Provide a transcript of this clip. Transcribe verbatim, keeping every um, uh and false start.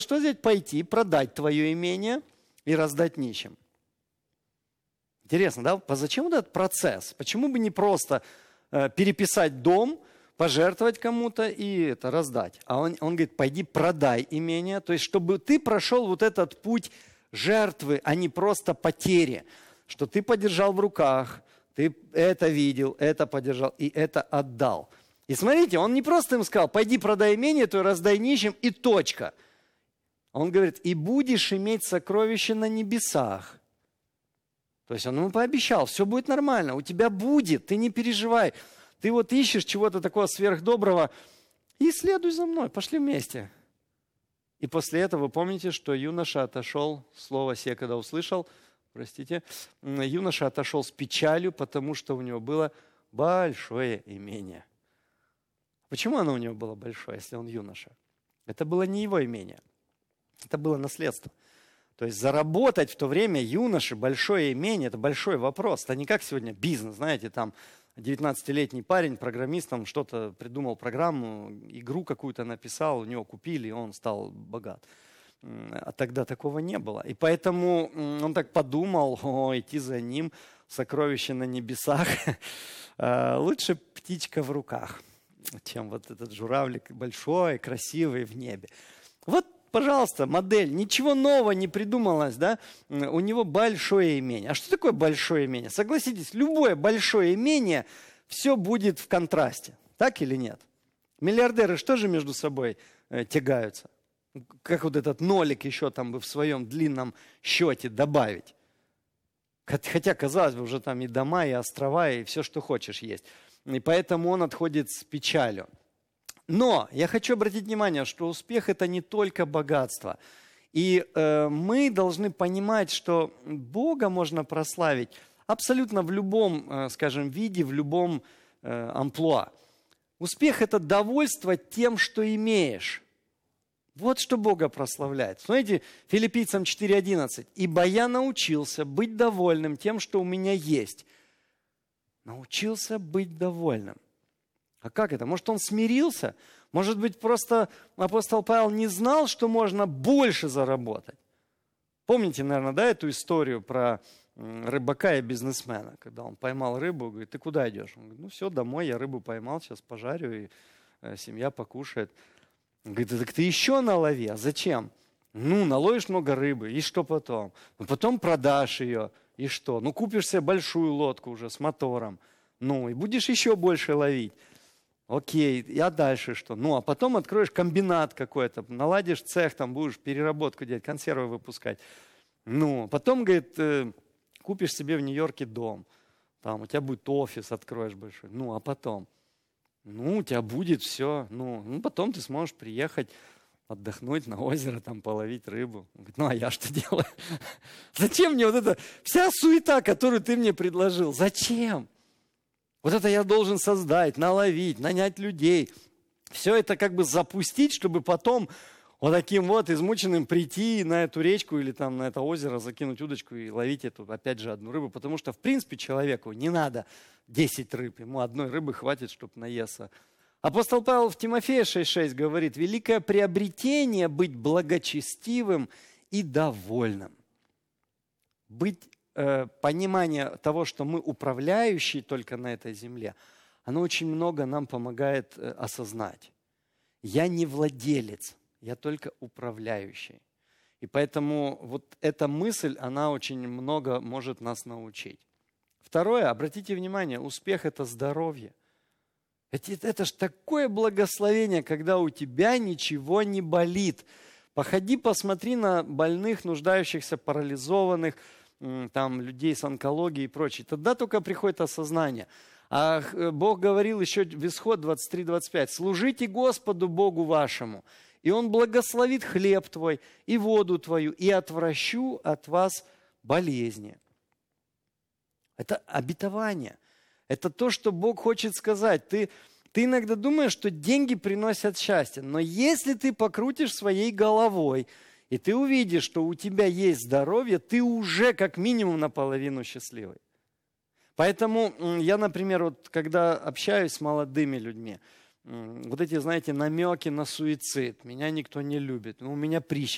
что взять? Пойти, продать твое имение и раздать нищим. Интересно, да? Зачем вот этот процесс? Почему бы не просто э, переписать дом, пожертвовать кому-то и это раздать? А он, он говорит, пойди продай имение. То есть, чтобы ты прошел вот этот путь жертвы, а не просто потери. Что ты подержал в руках, ты это видел, это подержал и это отдал. И смотрите, он не просто им сказал, пойди продай имение, то и раздай нищим, и точка. Он говорит, и будешь иметь сокровища на небесах. То есть он ему пообещал, все будет нормально, у тебя будет, ты не переживай. Ты вот ищешь чего-то такого сверхдоброго, и следуй за мной, пошли вместе. И после этого вы помните, что юноша отошел, слово «се», когда услышал, простите, юноша отошел с печалью, потому что у него было большое имение. Почему оно у него было большое, если он юноша? Это было не его имение, это было наследство. То есть заработать в то время юноше большое имение – это большой вопрос. Это не как сегодня бизнес, знаете, там девятнадцатилетний парень, программист, там что-то придумал, программу, игру какую-то написал, у него купили, и он стал богат. А тогда такого не было. И поэтому он так подумал, о, идти за ним, сокровище на небесах, лучше птичка в руках, чем вот этот журавлик большой, красивый в небе. Вот, пожалуйста, модель, ничего нового не придумалось, да? У него большое имение. А что такое большое имение? Согласитесь, любое большое имение, все будет в контрасте. Так или нет? Миллиардеры что же между собой э, тягаются? Как вот этот нолик еще там бы в своем длинном счете добавить? Хотя, казалось бы, уже там и дома, и острова, и все, что хочешь есть. И поэтому он отходит с печалью. Но я хочу обратить внимание, что успех – это не только богатство. И э, мы должны понимать, что Бога можно прославить абсолютно в любом, э, скажем, виде, в любом э, амплуа. Успех – это довольство тем, что имеешь. Вот что Бога прославляет. Смотрите, Филиппийцам четыре одиннадцать. «Ибо я научился быть довольным тем, что у меня есть». Научился быть довольным. А как это? Может, он смирился? Может быть, просто апостол Павел не знал, что можно больше заработать? Помните, наверное, да, эту историю про рыбака и бизнесмена, когда он поймал рыбу, говорит, ты куда идешь? Он говорит, ну все, домой, я рыбу поймал, сейчас пожарю, и семья покушает. Он говорит, так ты еще налови, а зачем? Ну, наловишь много рыбы, и что потом? Ну, потом продашь ее, и что? Ну, купишь себе большую лодку уже с мотором, ну, и будешь еще больше ловить. Окей, а дальше что? Ну, а потом откроешь комбинат какой-то, наладишь цех, там будешь переработку делать, консервы выпускать. Ну, потом, говорит, э, купишь себе в Нью-Йорке дом, там у тебя будет офис, откроешь большой. Ну, а потом? Ну, у тебя будет все. Ну, ну, потом ты сможешь приехать, отдохнуть на озеро, там, половить рыбу. Он говорит, ну, а я что делаю? Зачем мне вот эта вся суета, которую ты мне предложил? Зачем? Вот это я должен создать, наловить, нанять людей. Все это как бы запустить, чтобы потом вот таким вот измученным прийти на эту речку или там на это озеро, закинуть удочку и ловить эту, опять же, одну рыбу. Потому что, в принципе, человеку не надо десять рыб. Ему одной рыбы хватит, чтобы наесться. Апостол Павел в Тимофея шесть шесть говорит, великое приобретение быть благочестивым и довольным. Быть понимание того, что мы управляющие только на этой земле, оно очень много нам помогает осознать. Я не владелец, я только управляющий. И поэтому вот эта мысль, она очень много может нас научить. Второе, обратите внимание, успех – это здоровье. Это, это же такое благословение, когда у тебя ничего не болит. Походи, посмотри на больных, нуждающихся, парализованных, там, людей с онкологией и прочее. Тогда только приходит осознание. А Бог говорил еще в Исход двадцать три двадцать пять. «Служите Господу Богу вашему, и Он благословит хлеб твой и воду твою, и отвращу от вас болезни». Это обетование. Это то, что Бог хочет сказать. Ты, ты иногда думаешь, что деньги приносят счастье, но если ты покрутишь своей головой, и ты увидишь, что у тебя есть здоровье, ты уже как минимум наполовину счастливый. Поэтому я, например, вот, когда общаюсь с молодыми людьми, вот эти, знаете, намеки на суицид, меня никто не любит, у меня прищи